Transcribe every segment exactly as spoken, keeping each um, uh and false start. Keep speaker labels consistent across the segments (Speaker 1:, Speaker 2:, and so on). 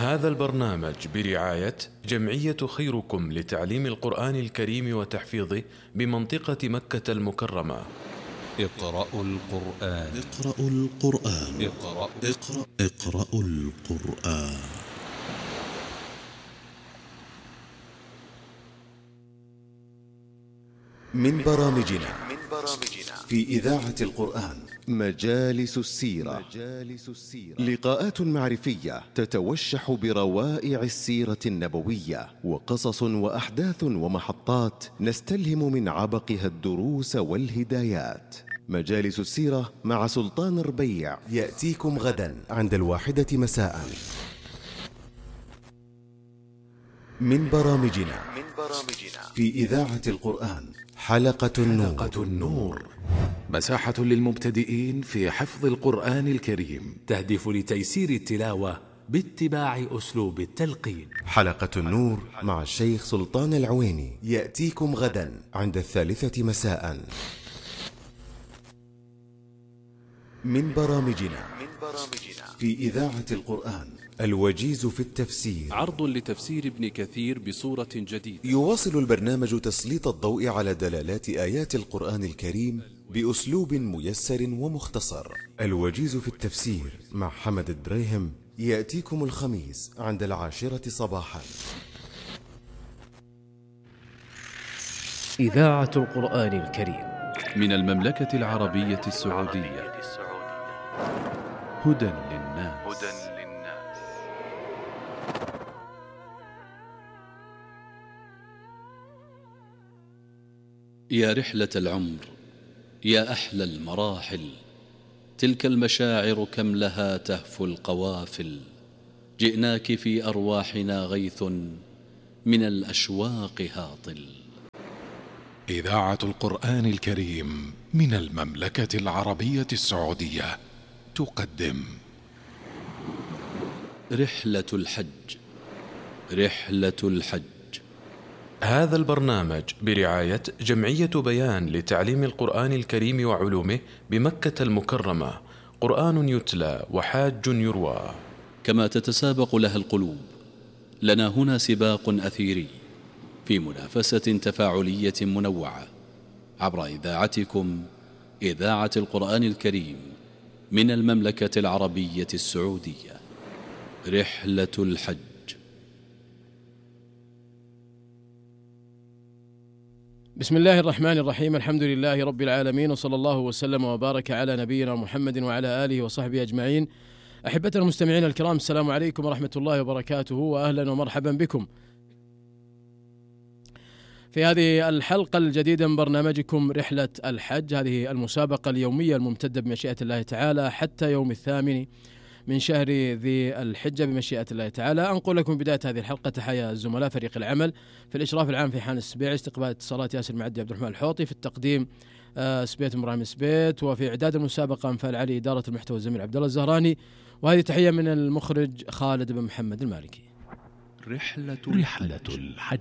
Speaker 1: هذا البرنامج برعاية جمعية خيركم لتعليم القرآن الكريم وتحفيظه بمنطقة مكة المكرمة.
Speaker 2: اقرأوا القرآن.
Speaker 3: اقرأوا القرآن.
Speaker 2: اقرأ
Speaker 3: اقرأ اقرأوا القرآن. من برامجنا في إذاعة القرآن مجالس السيرة. لقاءات معرفية تتوشح بروائع السيرة النبوية، وقصص وأحداث ومحطات نستلهم من عبقها الدروس والهدايات. مجالس السيرة مع سلطان ربيع يأتيكم غدا عند الواحدة مساء. من برامجنا في إذاعة القرآن حلقة النور.
Speaker 4: حلقة النور مساحة للمبتدئين في حفظ القرآن الكريم، تهدف لتيسير التلاوة باتباع أسلوب التلقين.
Speaker 3: حلقة النور مع الشيخ سلطان العويني يأتيكم غدا عند الثالثة مساء. من برامجنا في إذاعة القرآن الوجيز في التفسير،
Speaker 5: عرض لتفسير ابن كثير بصورة جديدة.
Speaker 3: يواصل البرنامج تسليط الضوء على دلالات آيات القرآن الكريم بأسلوب ميسر ومختصر. الوجيز في التفسير مع حمد الدريهم يأتيكم الخميس عند العاشرة صباحا.
Speaker 6: إذاعة القرآن الكريم
Speaker 5: من المملكة العربية السعودية. هدى للناس. يا رحلة العمر، يا أحلى المراحل، تلك المشاعر كم لها تهفو القوافل. جئناك في أرواحنا غيث من الأشواق هاطل.
Speaker 4: إذاعة القرآن الكريم من المملكة العربية السعودية تقدم
Speaker 5: رحلة الحج. رحلة الحج.
Speaker 1: هذا البرنامج برعاية جمعية بيان لتعليم القرآن الكريم وعلومه بمكة المكرمة. قرآن يتلى وحاج يروى.
Speaker 5: كما تتسابق لها القلوب، لنا هنا سباق أثيري في منافسة تفاعلية منوعة عبر إذاعتكم إذاعة القرآن الكريم من المملكة العربية السعودية. رحلة الحج.
Speaker 6: بسم الله الرحمن الرحيم. الحمد لله رب العالمين، وصلى الله وسلم وبارك على نبينا محمد وعلى آله وصحبه أجمعين. أحبتنا المستمعين الكرام، السلام عليكم ورحمة الله وبركاته، وأهلا ومرحبا بكم في هذه الحلقة الجديدة من برنامجكم رحلة الحج. هذه المسابقة اليومية الممتدة بمشيئة الله تعالى حتى يوم الثامن من شهر ذي الحجة بمشيئة الله تعالى. أنقل لكم بداية هذه الحلقة تحية الزملاء فريق العمل في الإشراف العام في حان السبيع، استقبال اتصالات ياسر المعدي عبد الرحمن الحوطي، في التقديم آه سبيت إبراهيم سبيت، وفي إعداد المسابقة أنفال علي، إدارة المحتوى الزميل عبد الله الزهراني، وهذه تحية من المخرج خالد بن محمد المالكي.
Speaker 5: رحلة
Speaker 4: رحلة الحج.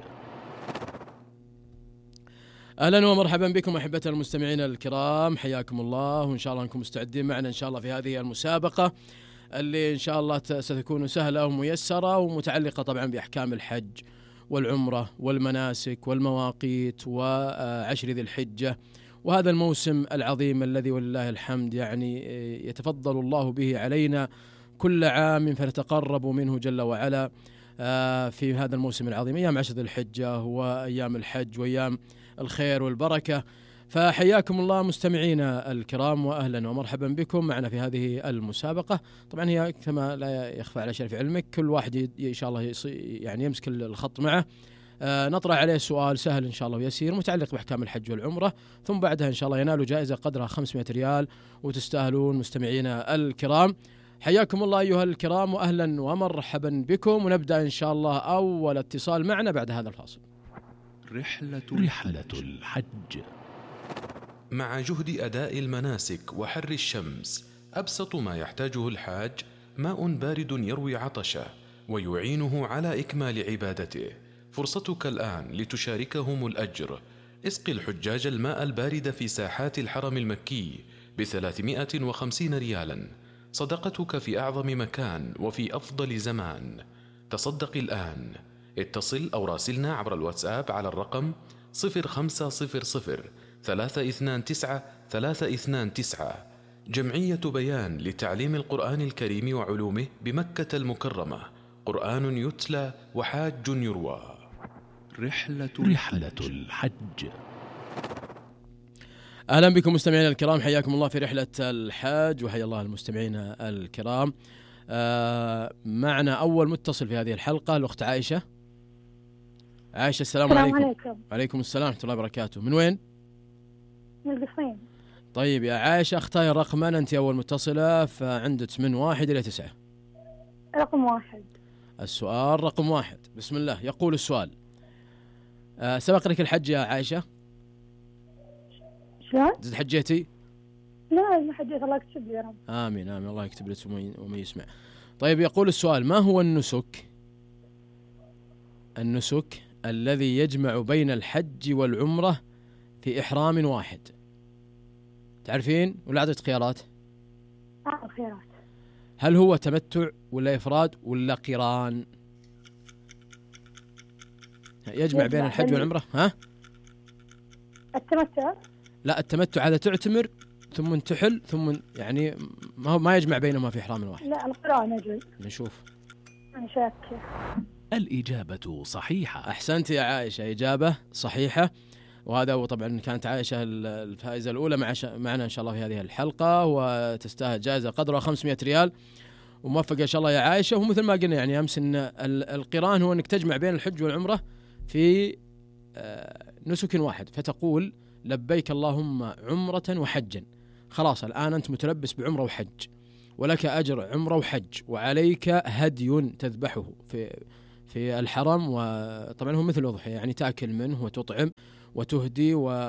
Speaker 6: أهلا ومرحبا بكم أحبتنا المستمعين الكرام، حياكم الله، وإن شاء الله أنكم مستعدين معنا إن شاء الله في هذه المسابقة اللي إن شاء الله ستكون سهلة وميسرة ومتعلقة طبعا بأحكام الحج والعمرة والمناسك والمواقيت وعشر ذي الحجة، وهذا الموسم العظيم الذي ولله الحمد يعني يتفضل الله به علينا كل عام، فنتقرب منه جل وعلا في هذا الموسم العظيم، أيام عشر ذي الحجة وأيام الحج وأيام الخير والبركة. فحياكم الله مستمعينا الكرام، وأهلا ومرحبا بكم معنا في هذه المسابقة. طبعا هي كما لا يخفى على شيء في علمك، كل واحد إن شاء الله يعني يمسك الخط معه، آه نطرح عليه سؤال سهل إن شاء الله ويسير متعلق بأحكام الحج والعمرة، ثم بعدها إن شاء الله ينالوا جائزة قدرها خمسمائة ريال، وتستاهلون مستمعينا الكرام. حياكم الله أيها الكرام، وأهلا ومرحبا بكم، ونبدأ إن شاء الله أول اتصال معنا بعد هذا الفاصل.
Speaker 5: رحلة
Speaker 4: رحلة الحج.
Speaker 1: مع جهد أداء المناسك وحر الشمس، أبسط ما يحتاجه الحاج ماء بارد يروي عطشه ويعينه على إكمال عبادته. فرصتك الآن لتشاركهم الأجر. اسقي الحجاج الماء البارد في ساحات الحرم المكي بثلاثمائة وخمسين ريالا. صدقتك في أعظم مكان وفي أفضل زمان. تصدق الآن. اتصل أو راسلنا عبر الواتساب على الرقم صفر خمسة صفر صفر ثلاثة اثنان تسعة ثلاثة اثنان تسعة. جمعية بيان لتعليم القرآن الكريم وعلومه بمكة المكرمة. قرآن يتلى وحاج يروى.
Speaker 5: رحلة
Speaker 4: رحلة الحج.
Speaker 6: أهلا بكم مستمعينا الكرام، حياكم الله في رحلة الحاج، وحيا الله المستمعين الكرام. آه معنا أول متصل في هذه الحلقة الأخت عائشة. عائشة السلام, السلام عليكم. عليكم. وعليكم السلام ورحمة الله وبركاته. من وين؟
Speaker 7: من القصيم.
Speaker 6: طيب يا عائشة اختاري رقما، أنت أول متصلة، فعندك من واحد إلى تسعة.
Speaker 7: رقم واحد.
Speaker 6: السؤال رقم واحد. بسم الله. يقول السؤال: آه سبق لك الحج يا عائشة؟
Speaker 7: شلون؟
Speaker 6: زد حجيتي؟
Speaker 7: لا ما حجيت، الله يكتب لي يا رب.
Speaker 6: آمين آمين، الله يكتب لك ومن يسمع. طيب يقول السؤال: ما هو النسك النسك الذي يجمع بين الحج والعمرة في إحرام واحد؟ تعرفين ولا أعطيت خيارات؟
Speaker 7: أعطي خيارات.
Speaker 6: هل هو تمتع ولا إفراد ولا قران؟ يجمع بين الحج والعمرة. ها؟
Speaker 7: التمتع؟
Speaker 6: لا، التمتع هذا تعتمر ثم تحل ثم يعني ما هو ما يجمع بينهما في إحرام واحد.
Speaker 7: لا القران أجل.
Speaker 6: نشوف.
Speaker 7: نشاك.
Speaker 4: الإجابة صحيحة.
Speaker 6: أحسنت يا عائشة، إجابة صحيحة. وهذا هو طبعا كانت عائشة الفائزة الأولى مع معنا إن شاء الله في هذه الحلقة، وتستاهل جائزة قدرها خمسمائة ريال. وموفقة إن شاء الله يا عائشة. ومثل ما قلنا يعني أمس إن القران هو أنك تجمع بين الحج والعمرة في نسك واحد، فتقول لبيك اللهم عمرة وحجا. خلاص الآن أنت متلبس بعمرة وحج، ولك أجر عمرة وحج، وعليك هدي تذبحه في في الحرم. وطبعا هو مثل الأضحية، يعني تأكل منه وتطعم وتهدي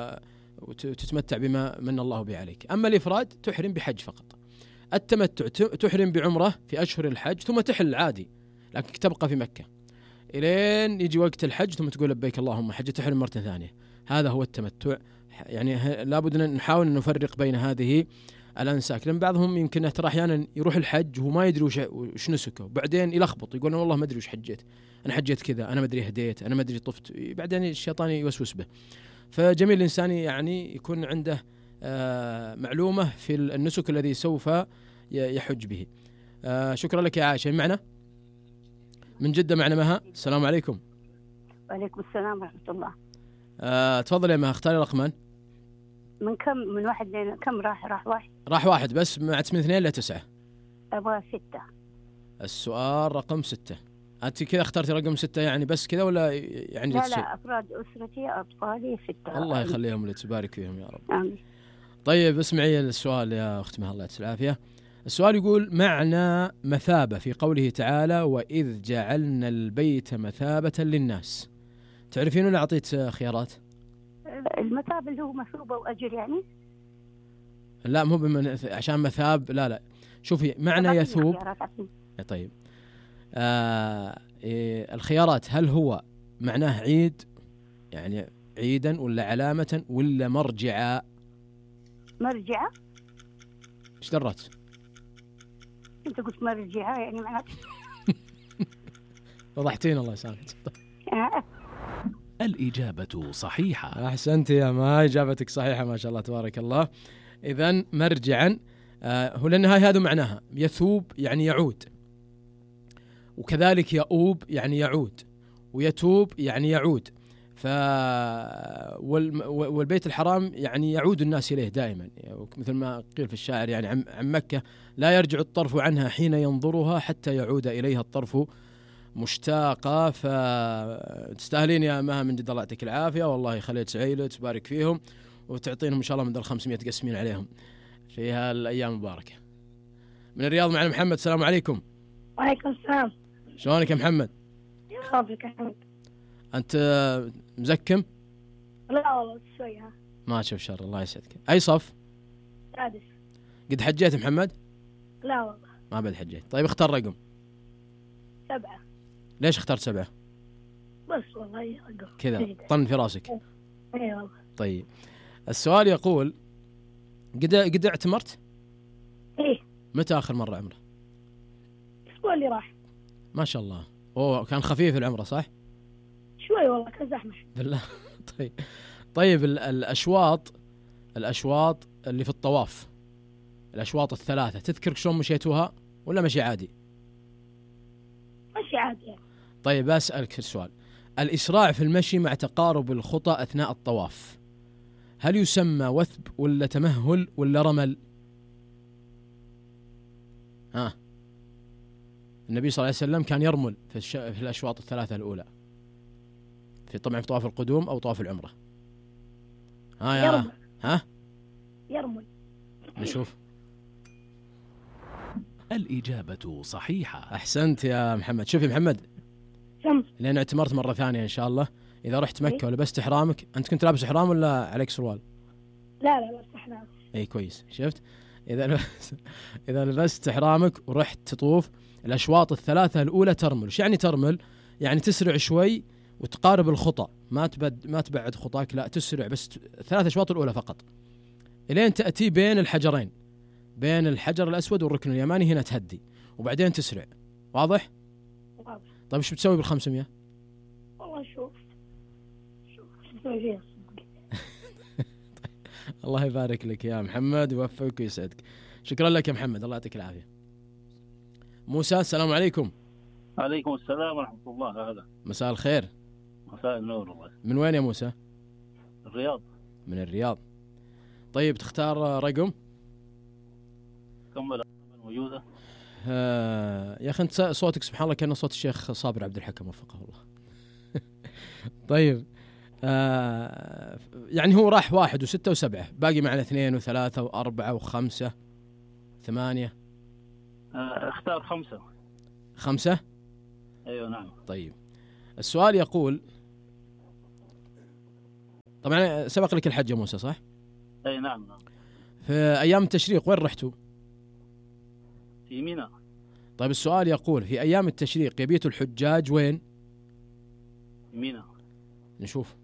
Speaker 6: وتتمتع بما من الله به عليك. أما الإفراد تحرم بحج فقط. التمتع تحرم بعمرة في أشهر الحج ثم تحل عادي، لكنك تبقى في مكة إلين يجي وقت الحج ثم تقول لبيك اللهم حج، تحرم مرة ثانية. هذا هو التمتع. يعني لابد أن نحاول أن نفرق بين هذه الأنساك، لأن بعضهم يمكن ترى أحيانا يروح الحج وهو ما يدري وش, وش نسكه، وبعدين يلخبط يقول أنا والله ما أدري وش حجيت، أنا حجيت كذا، أنا ما أدري هديت، أنا ما أدري طفت، بعدين الشيطان يوسوس به. فجميل الإنسان يعني يكون عنده آه معلومة في النسك الذي سوف يحج به. آه شكرا لك يا عائشة. معنا من جدة معنا مها. السلام عليكم.
Speaker 7: وعليكم السلام ورحمة الله.
Speaker 6: آه تفضل يا مها، اختاري رقما.
Speaker 7: من كم؟ من واحد لين كم راح؟ راح واحد.
Speaker 6: راح واحد بس، مع من اثنين لتسعة.
Speaker 7: أبغى ستة.
Speaker 6: السؤال رقم ستة. أنت كذا اخترتي رقم ستة يعني بس كذا ولا يعني؟
Speaker 7: لا لا، أفراد أسرتي أطفالي ستة.
Speaker 6: الله يخليهم لك، تبارك فيهم يا رب.
Speaker 7: آمين.
Speaker 6: طيب اسمعي السؤال يا أخت مها، الله يعطيك العافية. السؤال يقول: معنى مثابة في قوله تعالى وإذ جعلنا البيت مثابة للناس. تعرفين ولا أعطيت خيارات؟
Speaker 7: المثابة اللي هو مثوبة وأجر يعني؟
Speaker 6: لا مو بمن... عشان مثاب، لا لا شوفي معنى يثوب. طيب آه إيه الخيارات: هل هو معناه عيد يعني عيدا ولا علامة ولا مرجعا؟
Speaker 7: مرجعة.
Speaker 6: ايش درت؟
Speaker 7: انت قلت مرجعة يعني معناته
Speaker 6: وضحتين الله يسامحك.
Speaker 4: الإجابة صحيحة.
Speaker 6: أحسنت يا ما، إجابتك صحيحة ما شاء الله تبارك الله. إذن مرجعا آه هو للنهاية هذا معناها يثوب يعني يعود، وكذلك يؤوب يعني يعود، ويتوب يعني يعود. ف والبيت الحرام يعني يعود الناس إليه دائما، مثل ما قيل في الشاعر يعني عن مكة: لا يرجع الطرف عنها حين ينظرها حتى يعود إليها الطرف مشتاقة. فتستاهلين يا مها من جد، الله يعطيك العافية، والله يخليك عيلة تبارك فيهم وتعطينهم إن شاء الله من ذا الخمسمائة تقسمين عليهم في هالأيام المباركة. من الرياض معنا محمد. السلام عليكم.
Speaker 7: وعليكم السلام.
Speaker 6: شلونك يا محمد؟
Speaker 7: خافك يا حمد.
Speaker 6: أنت مزكم؟
Speaker 7: لا والله شوية.
Speaker 6: ما تشوف شر، الله يسعدك. أي صف؟
Speaker 7: سادس.
Speaker 6: قد حجيت محمد؟
Speaker 7: لا والله
Speaker 6: ما بعد حجيت. طيب اختار رقم.
Speaker 7: سبعة.
Speaker 6: ليش اخترت سبعة؟
Speaker 7: بس والله
Speaker 6: كذا طن في راسك.
Speaker 7: اي والله.
Speaker 6: طيب السؤال يقول: قد قد اعتمرت؟
Speaker 7: ايه.
Speaker 6: متى آخر مرة عمرة؟
Speaker 8: الأسبوع اللي راح.
Speaker 6: ما شاء الله. أوه كان خفيف العمرة صح؟
Speaker 8: شوي والله كان زحمة
Speaker 6: بالله. طيب طيب الأشواط الأشواط اللي في الطواف، الأشواط الثلاثة تذكر شلون مشيتوها ولا مشي عادي؟
Speaker 8: مشي عادي يعني.
Speaker 6: طيب أسألك السؤال، الإسراع في المشي مع تقارب الخطى أثناء الطواف هل يسمى وثب ولا تمهل ولا رمل؟ ها النبي صلى الله عليه وسلم كان يرمل في, الش... في الأشواط الثلاثة الأولى، في طبعا في طواف القدوم أو طواف العمرة. ها يا
Speaker 8: يرمل.
Speaker 6: ها
Speaker 8: يرمل.
Speaker 6: نشوف.
Speaker 4: الإجابة صحيحة.
Speaker 6: أحسنت يا محمد. شوف يا محمد،
Speaker 8: شمس.
Speaker 6: لأن اعتمرت مرة ثانية إن شاء الله، إذا رحت مكة ولبست إحرامك، أنت كنت لابس إحرام ولا عليك سروال؟
Speaker 8: لا لا بس احنا.
Speaker 6: أي كويس. شفت إذا لبست إذا لبست إحرامك ورحت تطوف الأشواط الثلاثة الأولى ترمل. وش يعني ترمل؟ يعني تسرع شوي وتقارب الخطى، ما تبد ما تبعد خطاك، لا تسرع بس ثلاث أشواط الأولى فقط، إلين تأتي بين الحجرين، بين الحجر الأسود والركن اليماني، هنا تهدي وبعدين تسرع. واضح؟
Speaker 8: واضح.
Speaker 6: طيب ايش بتسوي بالخمسمية؟
Speaker 8: والله شوف شوف شو نسوي فيها.
Speaker 6: الله يبارك لك يا محمد ويوفقك ويسعدك. شكرا لك يا محمد، الله يعطيك العافية. موسى السلام عليكم.
Speaker 9: عليكم السلام ورحمة الله. هذا
Speaker 6: مساء الخير.
Speaker 9: مساء النور. الله.
Speaker 6: من وين يا موسى؟
Speaker 9: الرياض.
Speaker 6: من الرياض. طيب تختار رقم؟
Speaker 9: كم موجودة؟
Speaker 6: آه يا أخي أنت صوتك سبحان الله كأنه صوت الشيخ صابر عبد الحكم وفقه الله. طيب آه يعني هو راح واحد وستة وسبعة، باقي معنا اثنين وثلاثة وأربعة وخمسة ثمانية.
Speaker 9: آه اختار خمسة.
Speaker 6: خمسة؟
Speaker 9: أيوة نعم.
Speaker 6: طيب السؤال يقول، طبعا سبق لك الحج يا موسى صح؟
Speaker 9: أي نعم نعم.
Speaker 6: في أيام التشريق وين رحتوا؟
Speaker 9: في منى.
Speaker 6: طيب السؤال يقول في أيام التشريق يبيت الحجاج وين؟
Speaker 9: منى.
Speaker 6: نشوف.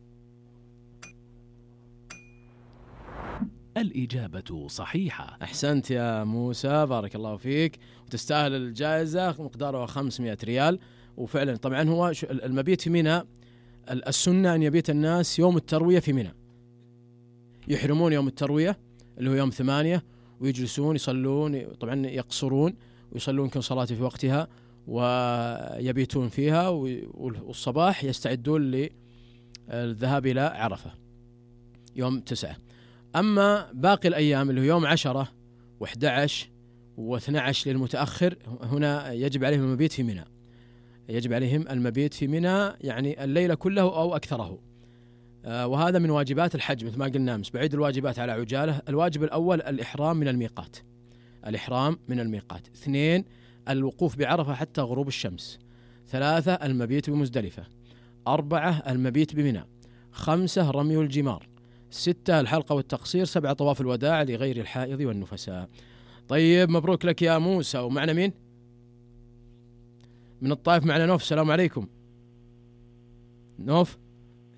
Speaker 4: الإجابة صحيحة.
Speaker 6: أحسنت يا موسى، بارك الله فيك، وتستاهل الجائزة مقدارها خمسمائة ريال. وفعلا طبعا هو المبيت في منى، السنة أن يبيت الناس يوم التروية في منى، يحرمون يوم التروية اللي هو يوم ثمانية، ويجلسون يصلون، طبعا يقصرون ويصلون كل صلاة في وقتها ويبيتون فيها، والصباح يستعدون للذهاب إلى عرفة يوم تسعة. أما باقي الأيام اللي هو يوم عشرة وإحدى عشر واثنى عشر للمتأخر، هنا يجب عليهم المبيت في منى، يجب عليهم المبيت في منى يعني الليلة كله أو أكثره. آه وهذا من واجبات الحج مثل ما قلنا أمس. بعيد الواجبات على عجالة. الواجب الأول الإحرام من الميقات، الإحرام من الميقات. اثنين الوقوف بعرفة حتى غروب الشمس. ثلاثة المبيت بمزدلفة. أربعة المبيت بمنى. خمسة رمي الجمار. ستة الحلقة والتقصير. سبعة طواف الوداع لغير الحائض والنفساء. طيب مبروك لك يا موسى. ومعنا مين؟ من الطائف معنا نوف. السلام عليكم نوف.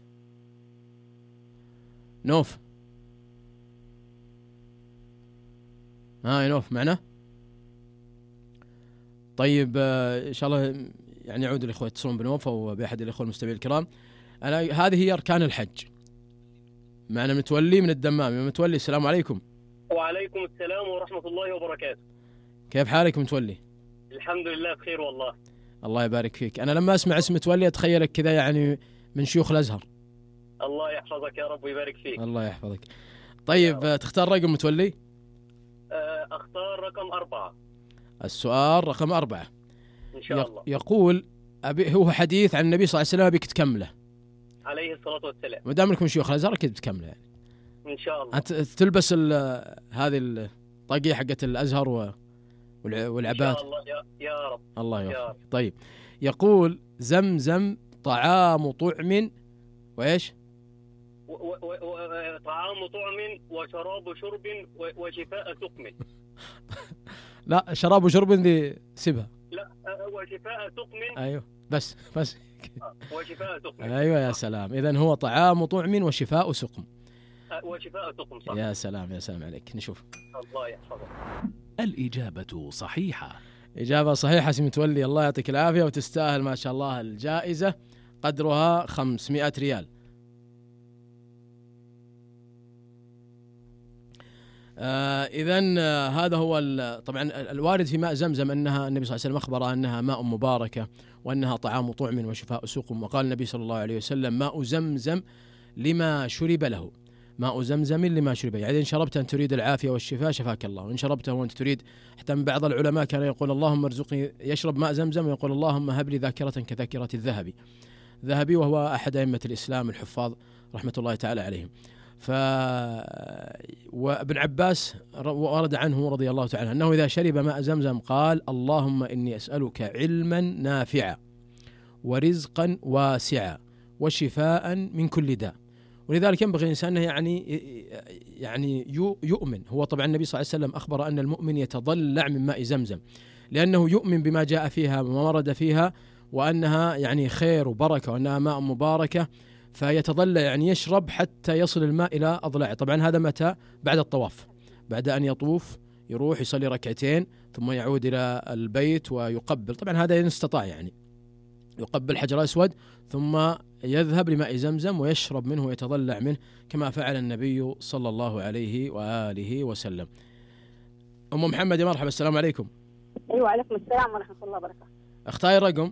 Speaker 6: نوف ها يا نوف معنا؟ طيب آه إن شاء الله يعني يعود الإخوة يتصلون بنوف أو بأحد الإخوة المستمعين الكرام. أنا هذه هي أركان الحج. معنا متولي من الدمام. يا متولي السلام عليكم.
Speaker 10: وعليكم السلام ورحمة الله وبركاته.
Speaker 6: كيف حالك متولي؟
Speaker 10: الحمد لله بخير والله.
Speaker 6: الله يبارك فيك. أنا لما أسمع اسم متولي أتخيلك كذا يعني من شيوخ الأزهر.
Speaker 10: الله يحفظك يا رب ويبارك فيك.
Speaker 6: الله يحفظك. طيب تختار رقم متولي؟
Speaker 10: أختار رقم أربعة.
Speaker 6: السؤال رقم أربعة
Speaker 10: إن شاء الله.
Speaker 6: يقول أبي هو حديث عن النبي صلى الله عليه وسلم أبيك تكمله
Speaker 10: عليه الصلاة والسلام.
Speaker 6: ما دام لكم شيوخ الأزهر أكيد بتكمله يعني.
Speaker 10: إن شاء الله.
Speaker 6: أنت تلبس هذه الطاقية حقت الأزهر والعباد.
Speaker 10: إن شاء الله يا, يا رب.
Speaker 6: الله يوفقك. طيب يقول زمزم طعام طعم وإيش؟
Speaker 10: و و و طعام طعم وشراب شرب وشفاء سقم.
Speaker 6: لا شراب وشرب ذي سبها.
Speaker 10: لا وشفاء سقم.
Speaker 6: أيوه بس بس
Speaker 10: وشفاء سقم.
Speaker 6: أيوه يا سلام. إذن هو طعام طعم وشفاء سقم.
Speaker 10: وشفاء سقم. صح.
Speaker 6: يا سلام يا سلام عليك. نشوف.
Speaker 10: الله يحفظك.
Speaker 4: الإجابة صحيحة.
Speaker 6: إجابة صحيحة سي متولي، الله يعطيك العافية، وتستاهل ما شاء الله الجائزة قدرها خمسمائة ريال. آه إذن آه هذا هو طبعا الوارد في ماء زمزم أنها النبي صلى الله عليه وسلم أخبر أنها ماء مباركة وأنها طعام طعم وشفاء سقم، وقال النبي صلى الله عليه وسلم ماء زمزم لما شرب له، ماء زمزم لما شرب، يعني إن شربت أن تريد العافية والشفاء شفاك الله، وإن شربته وأنت تريد، حتى من بعض العلماء كان يقول اللهم ارزقني، يشرب ماء زمزم ويقول اللهم هب لي ذاكرة كذاكرة الذهبي ذهبي وهو أحد أئمة الإسلام الحفاظ رحمة الله تعالى عليهم. ف وابن عباس ورد عنه رضي الله تعالى أنه إذا شرب ماء زمزم قال اللهم إني أسألك علما نافعا ورزقا واسعا وشفاء من كل داء. ولذلك ينبغي الإنسان يعني يعني يؤمن. هو طبعا النبي صلى الله عليه وسلم أخبر أن المؤمن يتضلع من ماء زمزم لأنه يؤمن بما جاء فيها وما ورد فيها، وأنها يعني خير وبركة وأنها ماء مباركة، فيتضلع يعني يشرب حتى يصل الماء إلى أضلاعه. طبعا هذا متى؟ بعد الطواف، بعد أن يطوف يروح يصلي ركعتين ثم يعود إلى البيت ويقبل، طبعا هذا إن استطاع، يعني يقبل حجر أسود ثم يذهب لماء زمزم ويشرب منه ويتضلع منه كما فعل النبي صلى الله عليه وآله وسلم. أم محمد يا مرحبا، السلام عليكم.
Speaker 7: أيوة عليكم السلام ورحمة الله وبركاته.
Speaker 6: اختاري رقم.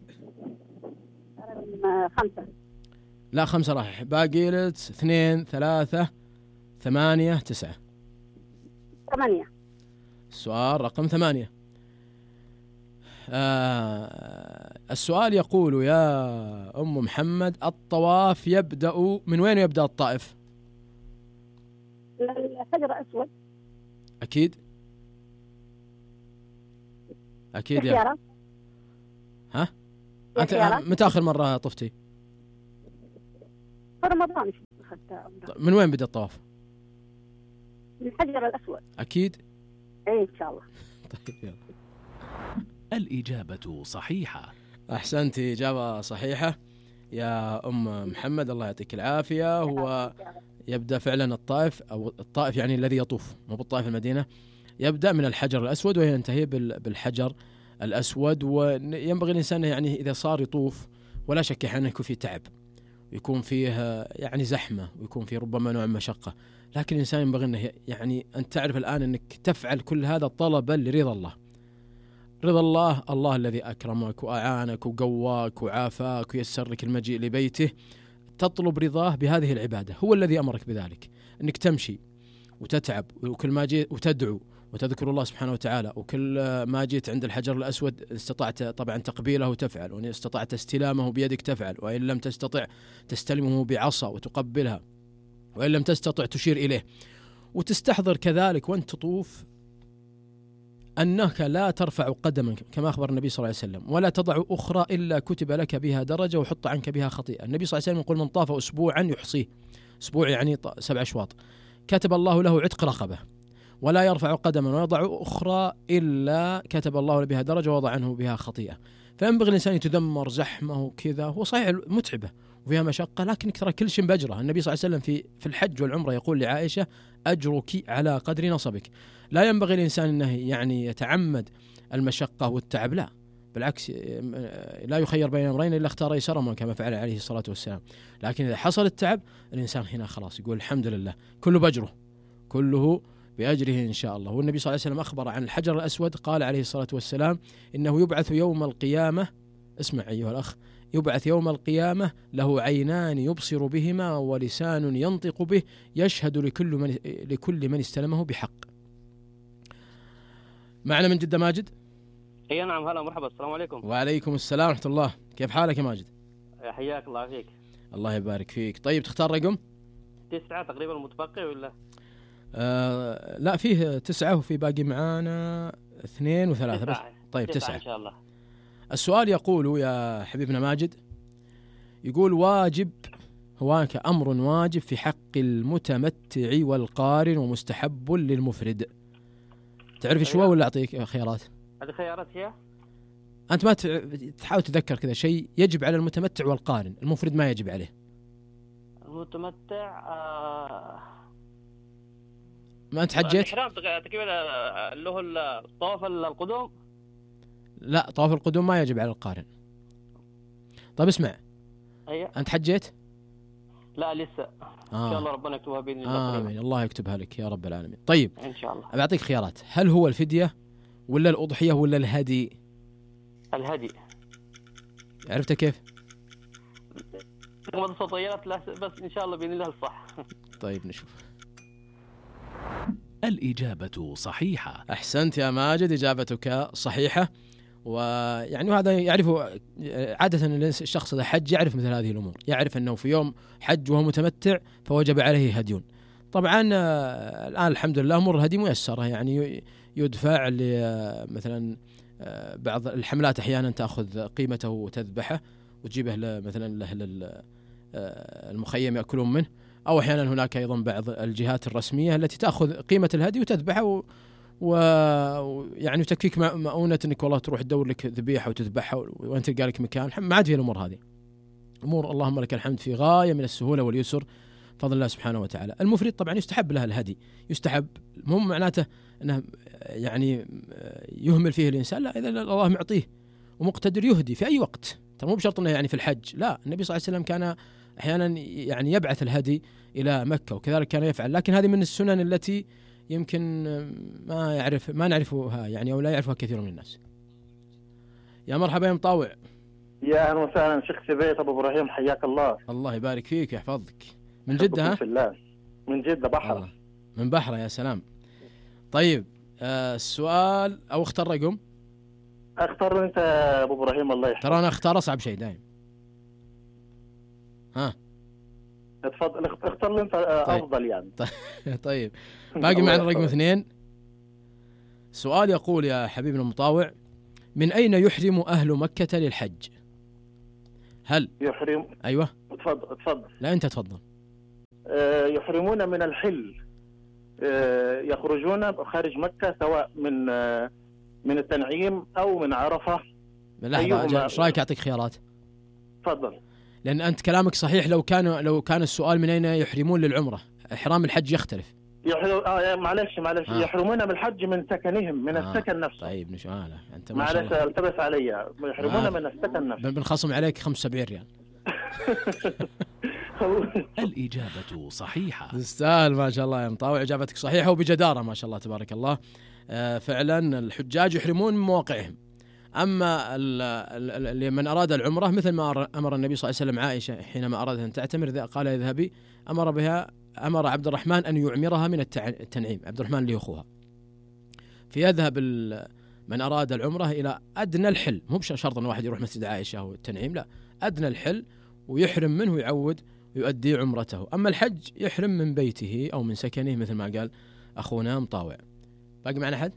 Speaker 7: خمسة.
Speaker 6: لا خمسة راح، باقي لك اثنين ثلاثة ثمانية تسعة.
Speaker 7: ثمانية.
Speaker 6: السؤال رقم ثمانية. آه السؤال يقول يا أم محمد الطواف يبدأ من وين؟ يبدأ الطائف؟
Speaker 7: الحجر الأسود.
Speaker 6: أكيد أكيد يا ها يا أنت خيارة. متى آخر مرة طفتي؟
Speaker 7: في رمضان.
Speaker 6: من وين بدأ الطواف؟
Speaker 7: من الحجر الأسود.
Speaker 6: أكيد
Speaker 7: إيه إن شاء الله.
Speaker 6: طيب يلا.
Speaker 4: الإجابة صحيحة.
Speaker 6: أحسنت، إجابة صحيحة يا أم محمد، الله يعطيك العافية. هو يبدأ فعلا الطائف، أو الطائف يعني الذي يطوف، مو بالطائف المدينة، يبدأ من الحجر الأسود وينتهي بالحجر الأسود. وينبغي الإنسان يعني إذا صار يطوف، ولا شك أحيانا يكون فيه تعب ويكون فيه يعني زحمة ويكون فيه ربما نوع من مشقة، لكن الإنسان ينبغي أنه يعني أن تعرف الآن أنك تفعل كل هذا طلبا لرضا الله. رضا الله، الله الذي أكرمك وأعانك وقواك وعافاك ويسر لك المجيء لبيته، تطلب رضاه بهذه العبادة، هو الذي أمرك بذلك، أنك تمشي وتتعب وكل ما جيت وتدعو وتذكر الله سبحانه وتعالى، وكل ما جيت عند الحجر الأسود استطعت طبعا تقبيله تفعل، وإن استطعت استلامه بيدك تفعل، وإن لم تستطع تستلمه بعصا وتقبلها، وإن لم تستطع تشير إليه. وتستحضر كذلك وأنت تطوف أنك لا ترفع قدما كما أخبر النبي صلى الله عليه وسلم، ولا تضع أخرى إلا كتب لك بها درجة وحط عنك بها خطيئة. النبي صلى الله عليه وسلم يقول من طاف أسبوعا يحصيه، أسبوع يعني سبع أشواط، كتب الله له عتق رقبة، ولا يرفع قدما ويضع أخرى إلا كتب الله بها درجة ووضع عنه بها خطيئة. فينبغي الإنسان يتذمر زحمة وكذا، هو صحيح متعبة وفيها مشقة، لكن ترى كل شيء بأجره. النبي صلى الله عليه وسلم في في الحج والعمرة يقول لعائشة أجرك على قدر نصبك. لا ينبغي الإنسان أنه يعني يتعمد المشقة والتعب، لا بالعكس، لا يخير بين أمرين إلا اختار أيسرهما كما فعل عليه الصلاة والسلام. لكن إذا حصل التعب الإنسان هنا خلاص يقول الحمد لله، كله بأجره، كله بأجره إن شاء الله. والنبي صلى الله عليه وسلم أخبر عن الحجر الأسود، قال عليه الصلاة والسلام إنه يبعث يوم القيامة، اسمع أيها الأخ، يبعث يوم القيامة له عينان يبصر بهما ولسان ينطق به، يشهد لكل من, لكل من استلمه بحق. معنا من جدة ماجد.
Speaker 10: اي نعم، هلا مرحبا، السلام عليكم.
Speaker 6: وعليكم السلام ورحمة الله، كيف حالك يا ماجد؟
Speaker 10: حياك الله فيك.
Speaker 6: الله يبارك فيك. طيب تختار رقم؟
Speaker 10: تسعة تقريبا المتبقي ولا؟
Speaker 6: آه لا، فيه تسعة وفي باقي معانا اثنين وثلاثة بس. طيب تسعة, تسعة
Speaker 10: إن شاء الله.
Speaker 6: السؤال يقول يا حبيبنا ماجد، يقول واجب، هناك أمر واجب في حق المتمتع والقارن ومستحب للمفرد. تعرف شو ولا أعطيك خيارات؟
Speaker 10: هذه خيارات هي؟
Speaker 6: أنت ما تحاول تذكر كذا شيء يجب على المتمتع والقارن، المفرد ما يجب عليه.
Speaker 11: المتمتع آه
Speaker 6: ما أنت حجيت؟
Speaker 11: الإحرام تقريبا اللي هو الطواف القدوم.
Speaker 6: لا، طواف القدوم ما يجب على القارن. طيب اسمع،
Speaker 11: أيه.
Speaker 6: أنت حجيت؟
Speaker 11: لا لسه.
Speaker 6: آه.
Speaker 11: إن شاء الله ربنا يكتبها بإذن الله.
Speaker 6: آمين، الله يكتبها لك يا رب العالمين. طيب
Speaker 11: إن شاء الله.
Speaker 6: أبعطيك خيارات، هل هو الفدية ولا الأضحية ولا الهدي؟
Speaker 11: الهدي.
Speaker 6: عرفت كيف؟
Speaker 11: ما تستطيعت بس إن شاء الله بإذن الله الصح.
Speaker 6: طيب نشوف.
Speaker 4: الإجابة صحيحة.
Speaker 6: أحسنت يا ماجد، إجابتك صحيحة. ويعني هذا يعرفه عادة الشخص إذا حج يعرف مثل هذه الأمور، يعرف أنه في يوم حج وهو متمتع فوجب عليه هدي. طبعا الآن الحمد لله أمور الهدي ميسرة، يعني يدفع مثلا بعض الحملات أحيانا تأخذ قيمته وتذبحه وتجيبه مثلا لأهل المخيم يأكلون منه، أو أحيانا هناك أيضا بعض الجهات الرسمية التي تأخذ قيمة الهدي وتذبحه، ويعني تكفيك مؤونة أنك والله تروح تدور لك ذبيحة وتذبحها وأنت تلقى لك مكان. ما عاد في الأمور هذه، أمور اللهم لك الحمد في غاية من السهولة واليسر فضل الله سبحانه وتعالى. المفرد طبعا يستحب له الهدي، يستحب، مو معناته أنه يعني يهمل فيه الإنسان، لا، إذا الله معطيه ومقتدر يهدي في أي وقت، ترى مو بشرط أنه يعني في الحج، لا، النبي صلى الله عليه وسلم كان أحيانا يعني يبعث الهدي إلى مكة وكذلك كان يفعل، لكن هذه من السنن التي يمكن ما يعرف ما نعرفها يعني، أو لا يعرفها كثير من الناس. يا مرحبا يا مطاوع.
Speaker 12: يا أهلا وسهلا شيخ سبيت أبو إبراهيم، حياك الله.
Speaker 6: الله يبارك فيك ويحفظك. من جدة ها؟
Speaker 12: في الله. من جدة بحرة.
Speaker 6: الله. من بحرة، يا سلام. طيب آه السؤال أو اختار رقم؟
Speaker 12: اختار أنت أبو إبراهيم الله يحفظك.
Speaker 6: ترى أنا اختار أصعب شيء دائم. ها
Speaker 12: تفضل اختار لي انت افضل يعني.
Speaker 6: طيب باقي معنا رقم اثنين. سؤال يقول يا حبيبنا المطاوع: من أين يحرم أهل مكة للحج؟ هل
Speaker 12: يحرم؟
Speaker 6: أيوة
Speaker 12: تفضل تفضل.
Speaker 6: لا أنت تفضل.
Speaker 12: آه يحرمون من الحل، آه يخرجون خارج مكة سواء من آه من التنعيم أو من عرفة.
Speaker 6: لحظة، ايش رايك أعطيك خيارات؟
Speaker 12: تفضل.
Speaker 6: لأن أنت كلامك صحيح لو كان لو كان السؤال من أين يحرمون للعمرة، إحرام الحج يختلف.
Speaker 12: يحرم آه معلش معلش آه. يحرمون من الحج من سكنهم، من آه. السكن نفسه.
Speaker 6: طيب نشوف. آه لا أنت
Speaker 12: معلش التبس علي، يحرمون آه. من السكن نفسه.
Speaker 6: بنخصم عليك خمسة وسبعين ريال.
Speaker 4: الإجابة صحيحة.
Speaker 6: تستاهل ما شاء الله يا مطاوع، إجابتك صحيحة وبجدارة ما شاء الله تبارك الله. آه فعلا الحجاج يحرمون من مواقعهم. أما اللي من أراد العمرة مثل ما أمر النبي صلى الله عليه وسلم عائشة حينما أرادت أن تعتمر قال اذهبي، أمر بها أمر عبد الرحمن أن يعمرها من التنعيم، عبد الرحمن اللي أخوها، فيذهب من أراد العمرة إلى أدنى الحل، مو بشرط أن واحد يروح مسجد عائشة أو التنعيم، لا، أدنى الحل ويحرم منه ويعود ويؤدي عمرته. أما الحج يحرم من بيته أو من سكنه مثل ما قال أخونا مطاوع. باقي معنا أحد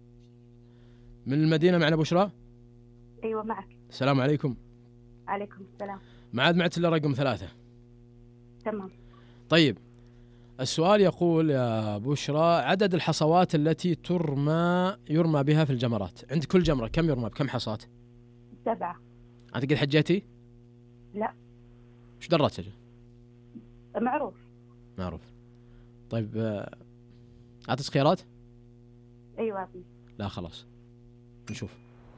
Speaker 6: من المدينة؟ معنا بشرى.
Speaker 7: أيوة معك.
Speaker 6: السلام عليكم.
Speaker 7: عليكم السلام.
Speaker 6: ما عاد معت إلا رقم ثلاثة.
Speaker 7: تمام.
Speaker 6: طيب السؤال يقول يا بشرى: عدد الحصوات التي ترمى يرمى بها في الجمرات، عند كل جمرة كم يرمى بكم حصاة؟
Speaker 7: سبعة.
Speaker 6: أنت قد حجيتي؟
Speaker 7: لا.
Speaker 6: وش درت سجل؟
Speaker 7: معروف.
Speaker 6: معروف. طيب أعطيك خيارات؟
Speaker 7: أيوة أعطيني.
Speaker 6: لا خلاص نشوف.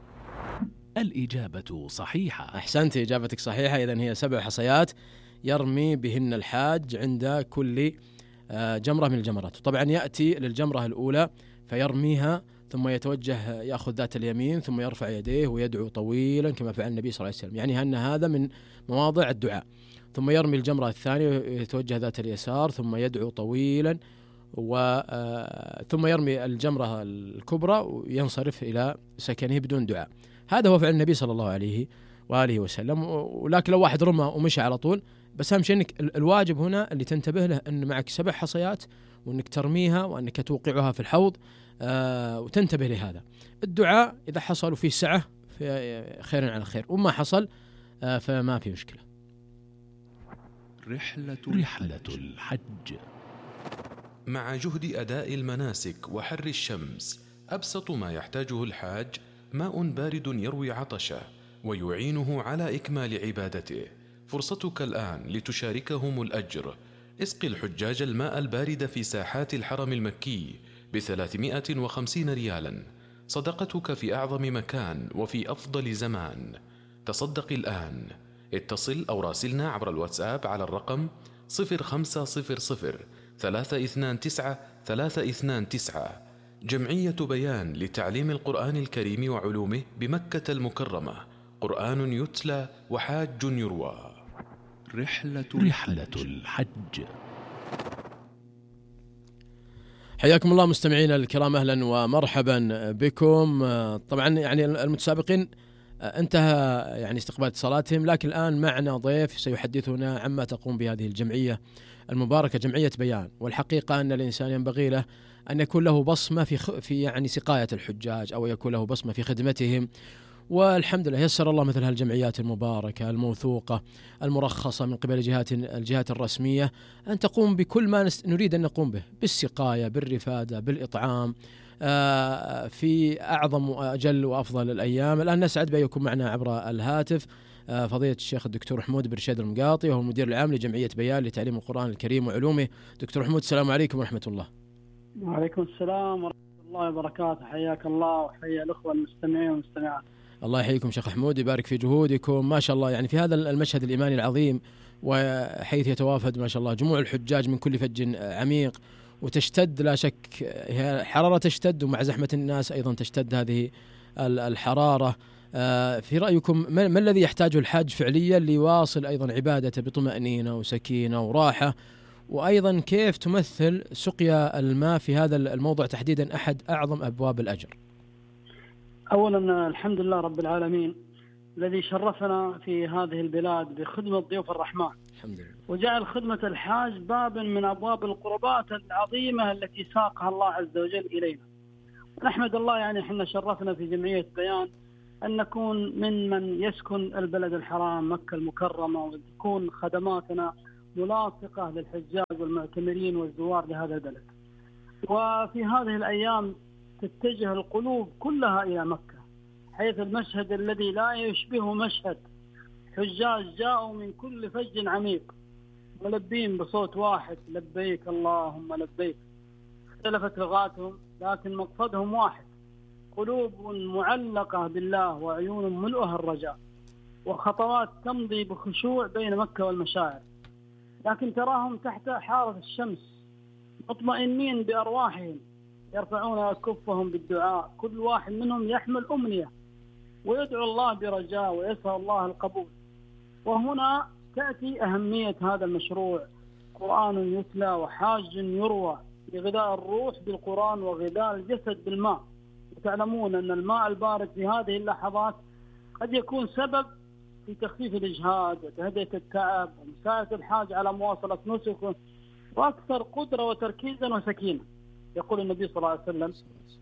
Speaker 4: الإجابة صحيحة.
Speaker 6: أحسنت، إجابتك صحيحة. إذن هي سبع حصيات يرمي بهن الحاج عند كل جمرة من الجمرات. طبعا يأتي للجمرة الأولى فيرميها ثم يتوجه يأخذ ذات اليمين ثم يرفع يديه ويدعو طويلا كما فعل النبي صلى الله عليه وسلم، يعني أن هذا من مواضع الدعاء. ثم يرمي الجمرة الثانية ويتوجه ذات اليسار ثم يدعو طويلا، و ثم يرمي الجمرة الكبرى وينصرف إلى سكنه بدون دعاء. هذا هو فعل النبي صلى الله عليه وآله وسلم. ولكن لو واحد رمى ومشى على طول، بس أهم شيء أنك الواجب هنا اللي تنتبه له أن معك سبع حصيات وأنك ترميها وأنك توقعها في الحوض، آه وتنتبه لهذا. الدعاء إذا حصل فيه سعة في خير على خير، وما حصل آه فما في مشكلة.
Speaker 2: رحلة
Speaker 4: رحلة الحج.
Speaker 1: مع جهد أداء المناسك وحر الشمس، أبسط ما يحتاجه الحاج ماء بارد يروي عطشه ويعينه على إكمال عبادته، فرصتك الآن لتشاركهم الأجر. اسق الحجاج الماء البارد في ساحات الحرم المكي بثلاثمائة وخمسين ريالا، صدقتك في أعظم مكان وفي أفضل زمان. تصدق الآن. اتصل أو راسلنا عبر الواتساب على الرقم صفر خمسة صفر صفر ثلاثة اثنان تسعة ثلاثة اثنان تسعة. جمعية بيان لتعليم القرآن الكريم وعلومه بمكة المكرمة. قرآن يتلى وحاج يروى.
Speaker 5: رحلة
Speaker 6: رحلة الحج. حياكم الله مستمعينا الكرام، أهلا ومرحبا بكم. طبعا يعني المتسابقين انتهى يعني استقبال اتصالاتهم، لكن الآن معنا ضيف سيحدثنا عما تقوم بهذه الجمعية المباركة، جمعية بيان. والحقيقة أن الإنسان ينبغي له أن يكون له بصمة في في يعني سقاية الحجاج، أو يكون له بصمة في خدمتهم. والحمد لله يسر الله مثل هالجمعيات المباركة الموثوقة المرخصة من قبل جهات الجهات الرسمية أن تقوم بكل ما نريد أن نقوم به، بالسقاية، بالرفادة، بالإطعام، في أعظم وأجل وأفضل الأيام. الآن نسعد بأن يكون معنا عبر الهاتف فضيلة الشيخ الدكتور حمود بن رشيد المقاطي، وهو المدير العام لجمعية بيان لتعليم القرآن الكريم وعلومه. دكتور حمود، السلام عليكم ورحمة الله.
Speaker 13: وعليكم السلام ورحمة الله وبركاته. حياك الله وحيا الأخوة المستمعين والمستمعات.
Speaker 6: الله يحييكم شيخ حمود، يبارك في جهودكم ما شاء الله، يعني في هذا المشهد الإيماني العظيم، وحيث يتوافد ما شاء الله جموع الحجاج من كل فج عميق، وتشتد لا شك حرارة تشتد، ومع زحمة الناس أيضا تشتد هذه الحرارة. في رأيكم ما الذي يحتاجه الحاج فعليا ليواصل أيضا عبادته بطمأنينة وسكينة وراحة؟ وأيضا كيف تمثل سقيا الماء في هذا الموضوع تحديدا أحد أعظم أبواب الأجر؟
Speaker 13: أولا الحمد لله رب العالمين الذي شرفنا في هذه البلاد بخدمة ضيوف الرحمن،
Speaker 6: الحمد لله،
Speaker 13: وجعل خدمة الحاج بابا من أبواب القربات العظيمة التي ساقها الله عز وجل إلينا. نحمد الله، يعني احنا شرفنا في جمعية بيان أن نكون من من يسكن البلد الحرام مكة المكرمة، وتكون خدماتنا ملاصقة للحجاج والمعتمرين والزوار لهذا البلد. وفي هذه الأيام تتجه القلوب كلها إلى مكة، حيث المشهد الذي لا يشبه مشهد حجاج جاءوا من كل فج عميق ملبين بصوت واحد: لبيك اللهم لبيك. اختلفت لغاتهم لكن مقصدهم واحد: قلوب معلقة بالله وعيون ملؤها الرجاء، وخطوات تمضي بخشوع بين مكة والمشاعر. لكن تراهم تحت حارة الشمس مطمئنين بأرواحهم، يرفعون أكفهم بالدعاء، كل واحد منهم يحمل أمنية ويدعو الله برجاء ويسأل الله القبول. وهنا تأتي أهمية هذا المشروع: قرآن يتلى وحاج يروى، بغذاء الروح بالقرآن وغذاء الجسد بالماء. وتعلمون أن الماء البارد في هذه اللحظات قد يكون سبب في تخفيف الإجهاد وتهدئة التعب ومساعدة الحاج على مواصلة نسكه وأكثر قدرة وتركيزا وسكينة. يقول النبي صلى الله عليه وسلم: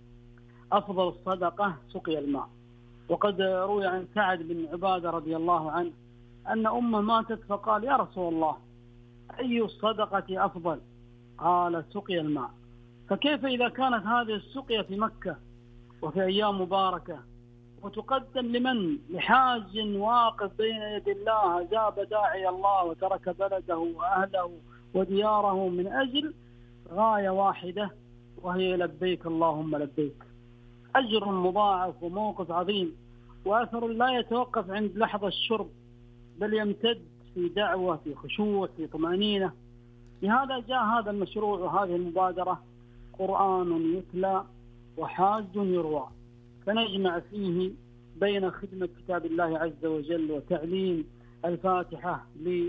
Speaker 13: أفضل الصدقة سقي الماء. وقد روي عن سعد بن عبادة رضي الله عنه أن أمه ماتت فقال: يا رسول الله، أي الصدقة أفضل؟ قال: سقي الماء. فكيف إذا كانت هذه السقيا في مكة وفي أيام مباركة، وتقدم لمن؟ لحاج واقف بين يد الله، جاب داعي الله وترك بلده وأهله ودياره من أجل غاية واحدة، وهي لبيك اللهم لبيك. أجر مضاعف وموقف عظيم، وأثر لا يتوقف عند لحظة الشرب، بل يمتد في دعوة، في خشوع، في طمأنينة. لهذا جاء هذا المشروع وهذه المبادرة: قرآن يتلى وحاج يروى، فنجمع فيه بين خدمة كتاب الله عز وجل وتعليم الفاتحة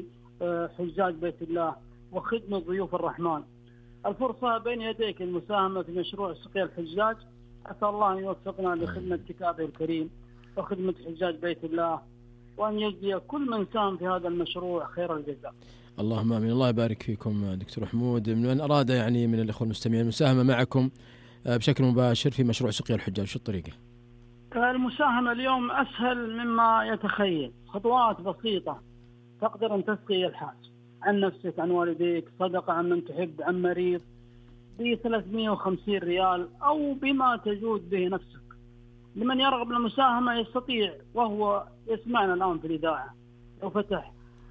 Speaker 13: لحجاج بيت الله وخدمة ضيوف الرحمن. الفرصة بين يديك المساهمة في مشروع سقيا الحجاج. أسأل الله أن يوفقنا لخدمة كتابه الكريم وخدمة حجاج بيت الله، وأن يجزي كل من ساهم في هذا المشروع خير الجزاء.
Speaker 6: اللهم آمين. الله يبارك فيكم دكتور حمود. من أراد يعني من الإخوة المستمعين المساهمة معكم بشكل مباشر في مشروع سقيا الحجاج، شو الطريقة؟
Speaker 13: المساهمة اليوم أسهل مما يتخيل، خطوات بسيطة تقدر أن تسقي الحاج عن نفسك، عن والديك، صدقة عن من تحب، عن مريض، ب ثلاثمائة وخمسين ريال أو بما تجود به نفسك. لمن يرغب المساهمة يستطيع وهو يسمعنا الآن في الإذاعة، لو فتح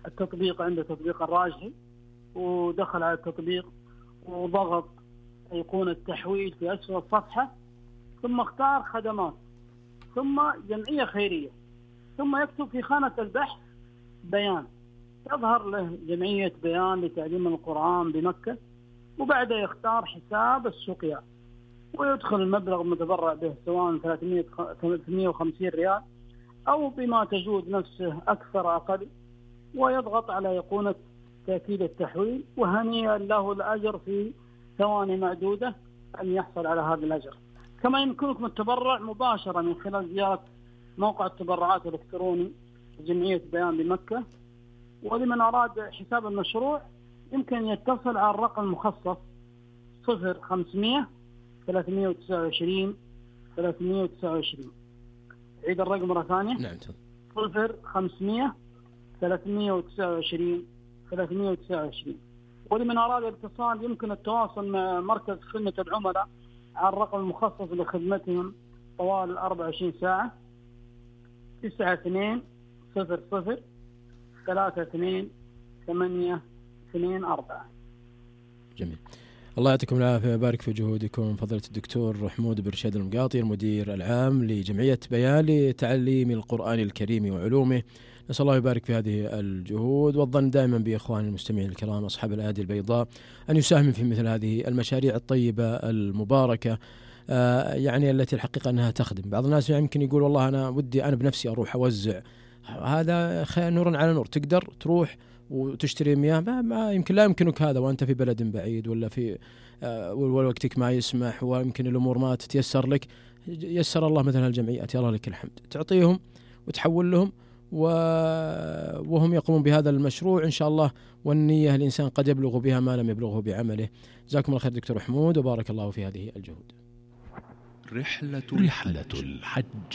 Speaker 13: التطبيق عند تطبيق الراجحي، ودخل على التطبيق وضغط أيقونة التحويل في أسفل الصفحة، ثم اختار خدمات، ثم جمعية خيرية، ثم يكتب في خانة البحث بيان، يظهر له جمعية بيان لتعليم القرآن بمكة، وبعدها يختار حساب السقيا ويدخل المبلغ المتبرع به سواء ثلاثمائة وخمسين ريال أو بما تجود نفسه أكثر أقل، ويضغط على أيقونة تأكيد التحويل، وهنيئا له الأجر في ثواني معدودة أن يحصل على هذا الأجر. كما يمكنكم التبرع مباشرة من خلال زيارة موقع التبرعات الإلكتروني لجمعية بيان بمكة. ولمن أراد حساب المشروع يمكن يتصل على الرقم المخصص صفر خمسمائة ثلاثمائة وتسعة وعشرين ثلاثمائة وتسعة وعشرين. عيد الرقم مرة ثانية.
Speaker 6: نعم.
Speaker 13: صفر خمسمائة ثلاثمائة وتسعة وعشرين ثلاثمائة وتسعة وعشرين. ولمن أراد الاتصال يمكن التواصل مع مركز خدمة العملاء على الرقم المخصص لخدمتهم طوال أربعة وعشرين ساعة تسعة اثنين صفر صفر ثلاثة اثنين ثمانية اثنين أربعة.
Speaker 6: جميل. الله يعطيكم العافية ويبارك في جهودكم. فضيلة الدكتور حمود بن رشيد المقاطي المدير العام لجمعية بيان لتعليم القرآن الكريم وعلومه، نسأل الله يبارك في هذه الجهود، والظن دائما بإخواني المستمعين الكرام أصحاب الأيادي البيضاء أن يساهموا في مثل هذه المشاريع الطيبة المباركة، آه يعني التي الحقيقة أنها تخدم. بعض الناس يمكن يقول والله أنا ودي أنا بنفسي أروح أوزع، هذا نور على نور، تقدر تروح وتشتري مياه، ما, ما يمكن لا يمكنك هذا وأنت في بلد بعيد ولا في آه ووقتك ما يسمح ويمكن الأمور ما تتيسر لك. يسر الله مثل هالجمعيات، يا الله لك الحمد، تعطيهم وتحول لهم وهم يقومون بهذا المشروع إن شاء الله، والنية الإنسان قد يبلغ بها ما لم يبلغه بعمله. جزاكم الله خير دكتور حمود وبارك الله في هذه الجهود.
Speaker 2: رحلة
Speaker 4: رحلة الحج.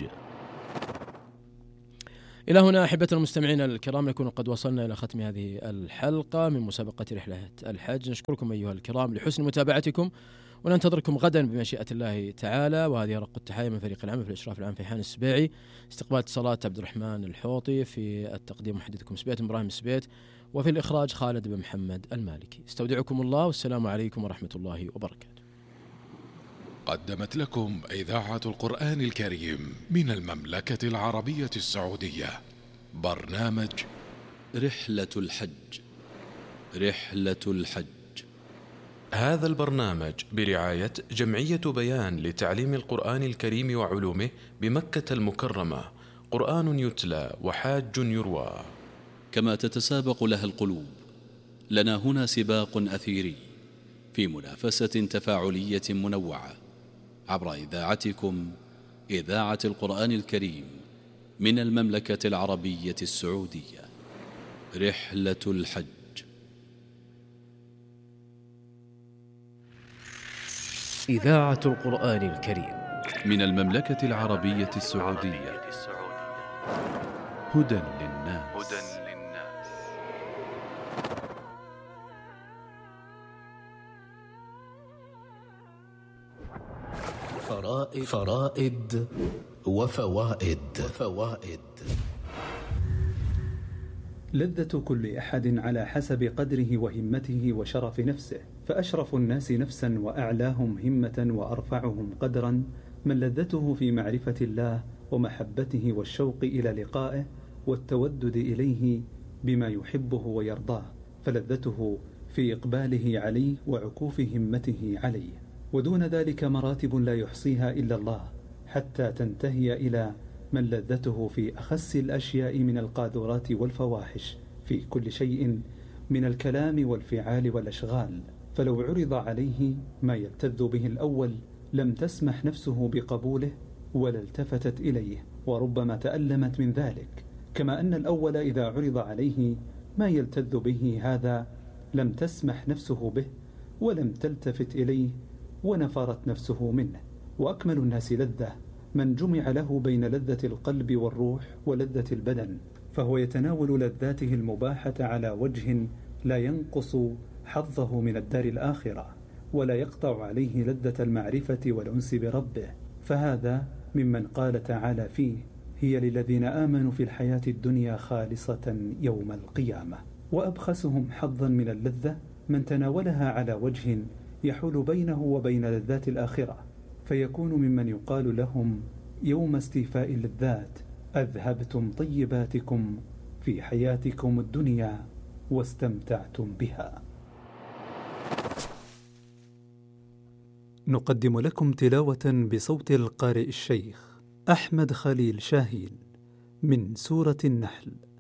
Speaker 6: إلى هنا أحبة المستمعين الكرام نكون قد وصلنا إلى ختم هذه الحلقة من مسابقة رحلة الحج. نشكركم أيها الكرام لحسن متابعتكم، وننتظركم غدا بمشيئة الله تعالى. وهذه رق التحايا من فريق العمل في الإشراف العام فيحان السبيعي، استقبال اتصالات عبد الرحمن الحوطي، في التقديم محدثكم سبيت إبراهيم السبيت، وفي الإخراج خالد بن محمد المالكي. استودعكم الله والسلام عليكم ورحمة الله وبركاته.
Speaker 4: قدمت لكم إذاعة القرآن الكريم من المملكة العربية السعودية برنامج
Speaker 2: رحلة الحج. رحلة الحج.
Speaker 1: هذا البرنامج برعاية جمعية بيان لتعليم القرآن الكريم وعلومه بمكة المكرمة، قرآن يتلى وحاج يروى.
Speaker 2: كما تتسابق لها القلوب، لنا هنا سباق أثيري في منافسة تفاعلية منوعة عبر إذاعتكم إذاعة القرآن الكريم من المملكة العربية السعودية. رحلة الحج.
Speaker 6: إذاعة القرآن الكريم
Speaker 2: من المملكة العربية السعودية. هدى للناس.
Speaker 14: فرائد, فرائد وفوائد فوائد.
Speaker 15: لذة كل أحد على حسب قدره وهمته وشرف نفسه، فأشرف الناس نفسا وأعلاهم همة وأرفعهم قدرا من لذته في معرفة الله ومحبته والشوق إلى لقائه والتودد إليه بما يحبه ويرضاه، فلذته في إقباله عليه وعكوف همته عليه. ودون ذلك مراتب لا يحصيها إلا الله، حتى تنتهي إلى من لذته في أخس الأشياء من القاذورات والفواحش في كل شيء من الكلام والفعال والأشغال. فلو عرض عليه ما يلتذ به الأول لم تسمح نفسه بقبوله ولا التفتت إليه، وربما تألمت من ذلك. كما أن الأول إذا عرض عليه ما يلتذ به هذا لم تسمح نفسه به ولم تلتفت إليه ونفرت نفسه منه. وأكمل الناس لذة من جمع له بين لذة القلب والروح ولذة البدن، فهو يتناول لذاته المباحة على وجه لا ينقص حظه من الدار الآخرة ولا يقطع عليه لذة المعرفة والأنس بربه. فهذا ممن قال تعالى فيه: هي للذين آمنوا في الحياة الدنيا خالصة يوم القيامة. وأبخسهم حظا من اللذة من تناولها على وجه يحول بينه وبين لذات الآخرة، فيكون ممن يقال لهم يوم استيفاء اللذات: أذهبتم طيباتكم في حياتكم الدنيا واستمتعتم بها. نقدم لكم تلاوة بصوت القارئ الشيخ أحمد خليل شاهين من سورة النحل.